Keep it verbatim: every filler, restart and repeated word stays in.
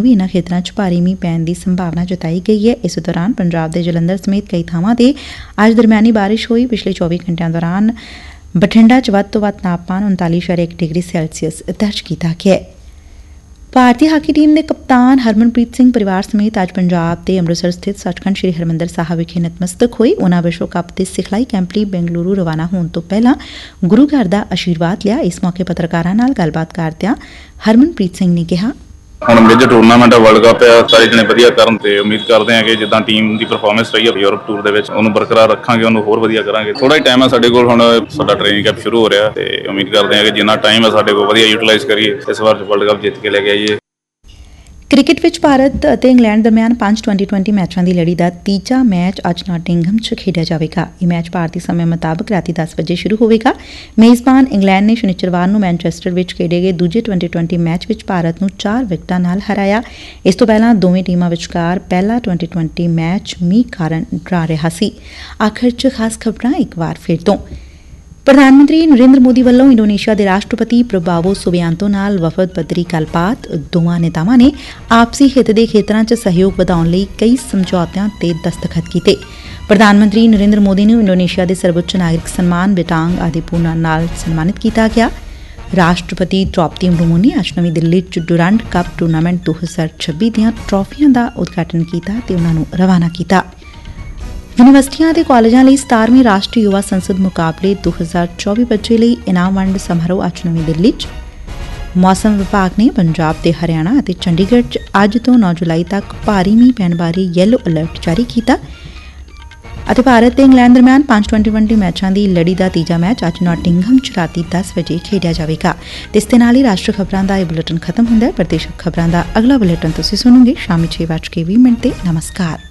ਨੂੰ ਵੀ ਇਨ੍ਹਾਂ ਖੇਤਰਾਂ 'ਚ ਭਾਰੀ ਮੀਂਹ ਪੈਣ ਦੀ ਸੰਭਾਵਨਾ ਜਤਾਈ ਗਈ ਹੈ। ਇਸ ਦੌਰਾਨ ਪੰਜਾਬ ਦੇ ਜਲੰਧਰ ਸਮੇਤ ਕਈ ਥਾਵਾਂ ਤੇ ਅੱਜ ਦਰਮਿਆਨੀ ਬਾਰਿਸ਼ ਹੋਈ। ਪਿਛਲੇ ਚੌਵੀ ਘੰਟਿਆਂ ਦੌਰਾਨ ਬਠਿੰਡਾ 'ਚ ਵੱਧ ਤੋਂ ਵੱਧ ਤਾਪਮਾਨ ਉਨਤਾਲੀ ਇਸ਼ਾਰੀਆ ਇੱਕ ਡਿਗਰੀ ਸੈਲਸੀਅਸ ਦਰਜ ਕੀਤਾ ਗਿਆ। ਭਾਰਤੀ ਹਾਕੀ ਟੀਮ ਦੇ ਕਪਤਾਨ ਹਰਮਨਪ੍ਰੀਤ ਸਿੰਘ ਪਰਿਵਾਰ ਸਮੇਤ ਅੱਜ ਪੰਜਾਬ ਦੇ ਅੰਮ੍ਰਿਤਸਰ ਸਥਿਤ ਸੱਚਖੰਡ ਸ੍ਰੀ ਹਰਿਮੰਦਰ ਸਾਹਿਬ ਵਿਖੇ ਨਤਮਸਤਕ ਹੋਏ। ਉਨ੍ਹਾਂ ਵਿਸ਼ਵ ਕੱਪ ਦੇ ਸਿਖਲਾਈ ਕੈਂਪ ਲਈ ਬੈਂਗਲੁਰੂ ਰਵਾਨਾ ਹੋਣ ਤੋਂ ਪਹਿਲਾਂ ਗੁਰੂ ਘਰ ਦਾ ਆਸ਼ੀਰਵਾਦ ਲਿਆ। ਇਸ ਮੌਕੇ ਪੱਤਰਕਾਰਾਂ ਨਾਲ ਗੱਲਬਾਤ ਕਰਦਿਆਂ ਹਰਮਨਪ੍ਰੀਤ ਸਿੰਘ ਨੇ ਕਿਹਾ, ਹੁਣ ਮੇਜਰ ਟੂਰਨਾਮੈਂਟ ਵਰਲਡ ਕੱਪ ਆ, ਸਾਰੇ ਜਣੇ ਵਧੀਆ ਕਰਨ ਤੇ ਉਮੀਦ ਕਰਦੇ ਹਾਂ ਕਿ ਜਿੱਦਾਂ ਟੀਮ ਦੀ ਪਰਫਾਰਮੈਂਸ ਰਹੀ ਹੈ ਯੂਰਪ ਟੂਰ ਦੇ ਵਿੱਚ ਉਹਨੂੰ ਬਰਕਰਾਰ ਰੱਖਾਂਗੇ, ਉਹਨੂੰ ਹੋਰ ਵਧੀਆ ਕਰਾਂਗੇ। ਥੋੜਾ ਹੀ ਟਾਈਮ ਆ ਸਾਡੇ ਕੋਲ, ਹੁਣ ਸਾਡਾ ਟ੍ਰੇਨਿੰਗ ਕੈਂਪ ਸ਼ੁਰੂ ਹੋ ਰਿਹਾ ਤੇ ਉਮੀਦ ਕਰਦੇ ਹਾਂ ਕਿ ਜਿੰਨਾ ਟਾਈਮ ਆ ਸਾਡੇ ਕੋਲ ਵਧੀਆ ਯੂਟਿਲਾਈਜ਼ ਕਰੀਏ, ਇਸ ਵਾਰ ਵਰਲਡ ਕੱਪ ਜਿੱਤ ਕੇ ਲੈ ਕੇ ਆਈਏ। ਕ੍ਰਿਕਟ ਵਿੱਚ ਭਾਰਤ ਅਤੇ ਇੰਗਲੈਂਡ ਦਰਮਿਆਨ ਪੰਜ ਟਵੈਂਟੀ ਟਵੈਂਟੀ ਮੈਚਾਂ ਦੀ ਲੜੀ ਦਾ ਤੀਜਾ ਮੈਚ ਅੱਜ ਨਾਟਿੰਘਮ 'ਚ ਖੇਡਿਆ ਜਾਵੇਗਾ। ਇਹ ਮੈਚ ਭਾਰਤੀ ਸਮੇਂ ਮੁਤਾਬਕ ਰਾਤੀ ਦਸ ਵਜੇ ਸ਼ੁਰੂ ਹੋਵੇਗਾ। ਮੇਜ਼ਬਾਨ ਇੰਗਲੈਂਡ ਨੇ ਸ਼ਨੀਚਰਵਾਰ ਨੂੰ ਮੈਨਚੈਸਟਰ ਵਿੱਚ ਖੇਡੇ ਗਏ ਦੂਜੇ ਟਵੈਂਟੀ ਟਵੈਂਟੀ ਮੈਚ ਵਿੱਚ ਭਾਰਤ ਨੂੰ ਚਾਰ ਵਿਕਟਾਂ ਨਾਲ ਹਰਾਇਆ। ਇਸ ਤੋਂ ਪਹਿਲਾਂ ਦੋਵੇਂ ਟੀਮਾਂ ਵਿਚਕਾਰ ਪਹਿਲਾ ਟਵੈਂਟੀ ਟਵੈਂਟੀ ਮੈਚ ਮੀਂਹ ਕਾਰਨ ਡਰਾ ਰਿਹਾ ਸੀ। ਆਖਰ 'ਚ ਖਾਸ ਖਬਰਾਂ ਇੱਕ ਵਾਰ ਫਿਰ ਤੋਂ। ਪ੍ਰਧਾਨ ਮੰਤਰੀ ਨਰਿੰਦਰ ਮੋਦੀ ਵੱਲੋਂ ਇੰਡੋਨੇਸ਼ੀਆ ਦੇ ਰਾਸ਼ਟਰਪਤੀ ਪ੍ਰਬਾਵੋ ਸੁਬਿਆਂਤੋ ਨਾਲ ਵਫਦ ਪੱਧਰੀ ਗੱਲਬਾਤ। ਦੋਵਾਂ ਨੇਤਾਵਾਂ ਨੇ ਆਪਸੀ ਹਿੱਤ ਦੇ ਖੇਤਰਾਂ 'ਚ ਸਹਿਯੋਗ ਵਧਾਉਣ ਲਈ ਕਈ ਸਮਝੌਤਿਆਂ ਤੇ ਦਸਤਖਤ ਕੀਤੇ। ਪ੍ਰਧਾਨ ਮੰਤਰੀ ਨਰਿੰਦਰ ਮੋਦੀ ਨੂੰ ਇੰਡੋਨੇਸ਼ੀਆ ਦੇ ਸਰਵਉੱਚ ਨਾਗਰਿਕ ਸਨਮਾਨ ਬਿਟਾਂਗ ਆਦਿਪੂਰਨਾ ਨਾਲ ਸਨਮਾਨਿਤ ਕੀਤਾ ਗਿਆ। ਰਾਸ਼ਟਰਪਤੀ ਦ੍ਰੌਪਦੀ ਮੁਰਮੂ ਨੇ ਅੱਜ ਨਵੀਂ ਦਿੱਲੀ 'ਚ ਡੁਰੰਡ ਕੱਪ ਟੂਰਨਾਮੈਂਟ ਦੋ ਹਜ਼ਾਰ ਛੱਬੀ ਦੀਆਂ ਟਰਾਫੀਆਂ ਦਾ ਉਦਘਾਟਨ ਕੀਤਾ ਤੇ ਉਨ੍ਹਾਂ ਨੂੰ ਰਵਾਨਾ ਕੀਤਾ। ਯੂਨੀਵਰਸਿਟੀਆਂ ਅਤੇ ਕਾਲਜਾਂ ਲਈ ਸਤਾਰਵੀਂ ਰਾਸ਼ਟਰੀ ਯੁਵਾ ਸੰਸਦ ਮੁਕਾਬਲੇ ਦੋ ਹਜ਼ਾਰ ਚੌਵੀ ਬੱਚੇ ਲਈ ਇਨਾਮ ਵੰਡ ਸਮਾਰੋਹ ਅੱਜ ਨਵੀਂ ਦਿੱਲੀ 'ਚ। ਮੌਸਮ ਵਿਭਾਗ ਨੇ ਪੰਜਾਬ ਤੇ ਹਰਿਆਣਾ ਅਤੇ ਚੰਡੀਗੜ੍ਹ 'ਚ ਅੱਜ ਤੋਂ ਨੌ ਜੁਲਾਈ ਤੱਕ ਭਾਰੀ ਮੀਂਹ ਪੈਣ ਬਾਰੇ ਯੈਲੋ ਅਲਰਟ ਜਾਰੀ ਕੀਤਾ। ਅਤੇ ਭਾਰਤ ਤੇ ਇੰਗਲੈਂਡ ਦਰਮਿਆਨ ਪੰਜ ਟਵੈਂਟੀ ਟਵੈਂਟੀ ਮੈਚਾਂ ਦੀ ਲੜੀ ਦਾ ਤੀਜਾ ਮੈਚ ਅੱਜ ਨਾਟਿੰਘਮ 'ਚ ਰਾਤੀ ਦਸ ਵਜੇ ਖੇਡਿਆ ਜਾਵੇਗਾ। ਇਸ ਦੇ ਨਾਲ ਹੀ ਰਾਸ਼ਟਰੀ ਖਬਰਾਂ ਦਾ ਇਹ ਬੁਲੇਟਿਨ ਖਤਮ ਹੁੰਦਾ ਹੈ। ਪ੍ਰਦੇਸ਼ਕ ਖਬਰਾਂ ਦਾ ਅਗਲਾ ਬੁਲੇਟਿਨ ਤੁਸੀਂ ਸੁਣੋਗੇ ਸ਼ਾਮੀ ਛੇ ਵੱਜ ਕੇ ਵੀਹ ਮਿੰਟ ਤੇ। ਨਮਸਕਾਰ।